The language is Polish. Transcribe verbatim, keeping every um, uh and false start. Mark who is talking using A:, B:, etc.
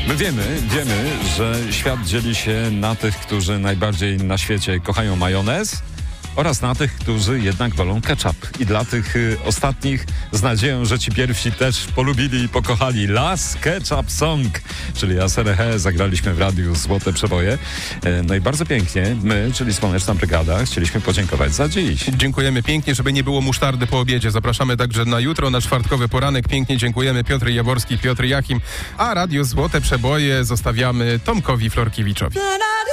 A: My wiemy, wiemy, że świat dzieli się na tych, którzy najbardziej na świecie kochają majonez oraz na tych, którzy jednak wolą ketchup. I dla tych y, ostatnich z nadzieją, że ci pierwsi też polubili i pokochali Last Ketchup Song, czyli A S R H, zagraliśmy w radiu Złote Przeboje. E, no i bardzo pięknie my, czyli Słoneczna Brygada, chcieliśmy podziękować za dziś.
B: Dziękujemy pięknie, żeby nie było musztardy po obiedzie. Zapraszamy także na jutro, na czwartkowy poranek. Pięknie dziękujemy. Piotr Jaworski, Piotr Jachim, a radio Złote Przeboje zostawiamy Tomkowi Florkiewiczowi.